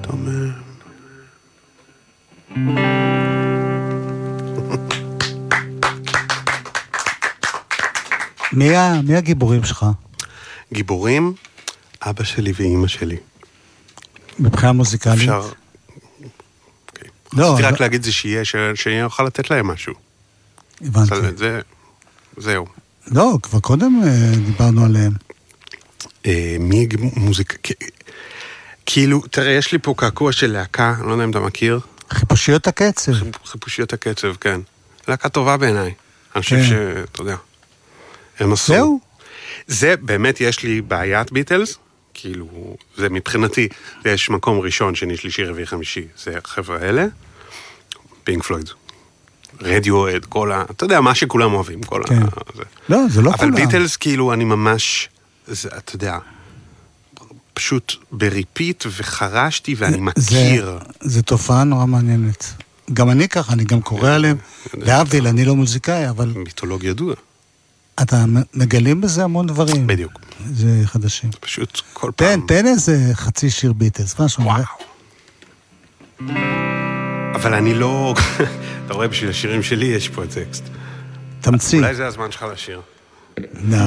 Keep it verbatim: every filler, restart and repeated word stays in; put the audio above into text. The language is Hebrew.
אומר. מי, ה... מי הגיבורים שלך? גיבורים, אבא שלי ואימא שלי. מבחינה מוזיקלית? אפשר... Okay. לא, רציתי רק לא... להגיד זה שיהיה, ש... שאני אוכל לתת להם משהו. הבנתי. זה... זהו. לא, כבר קודם דיברנו עליהם. מי מוזיקה... כאילו, תראה, יש לי פה קעקוע של להקה, אני לא יודע אם אתה מכיר. חיפושיות הקצב. חיפושיות הקצב, כן. להקה טובה בעיניי. אני חושב שאתה יודע, הם עשו. זהו? זה באמת יש לי בעיית ביטלס, כאילו, זה מבחינתי, יש מקום ראשון, שני, שלישי, רביעי, חמישי, זה החבר'ה האלה, פינק פלויד. רדיואד, כל ה... אתה יודע, מה שכולם אוהבים, כל כן. ה... לא, זה לא אבל כולם. אבל ביטלס, כאילו, אני ממש, זה, אתה יודע, פשוט בריפיט וחרשתי, ואני מכיר. זה, זה תופעה נורא מעניינת. גם אני ככה, אני גם קורא עליהם. להבדיל, אני לא מוזיקאי, אבל... מיתולוג ידוע. אתה מגלים בזה המון דברים. בדיוק. זה חדשים. פשוט כל תן, פעם... תן איזה חצי שיר ביטלס, משהו. וואו. אבל אני לא... אתה רואה, בשביל השירים שלי יש פה טקסט. תמציא. אולי זה הזמן שלך לשיר. לא.